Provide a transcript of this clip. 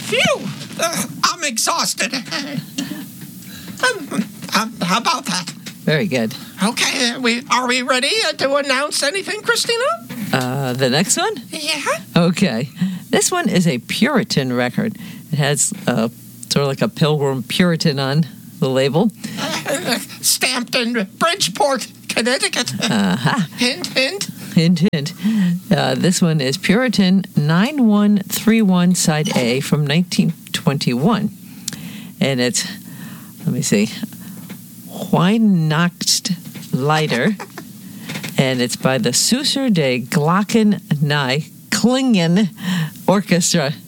Phew! I'm exhausted. How about that? Very good. Okay, are we ready to announce anything, Christina? The next one? Yeah? Okay. This one is a Puritan record. It has sort of like a Pilgrim Puritan on the label. Stamped in Bridgeport, Connecticut. Hint, hint. Hint, hint. This one is Puritan 9131 Side A from 1921. And it's, let me see, Weihnachtslieder. And it's by the Susser de Glocken Nye Klingen Orchestra.